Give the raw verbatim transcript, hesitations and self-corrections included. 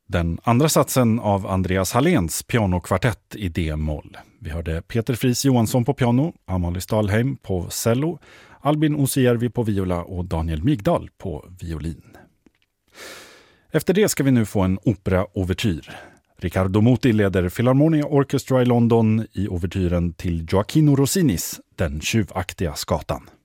Den andra satsen av Andreas Halléns pianokvartett i D-moll. Vi hörde Peter Fris Johansson på piano, Amalie Stalheim på cello, Albin Osijärvi på viola och Daniel Migdal på violin. Efter det ska vi nu få en opera-overtyr. Riccardo Muti leder Philharmonia Orchestra i London i overtyren till Gioacchino Rossinis Den tjuvaktiga skatan.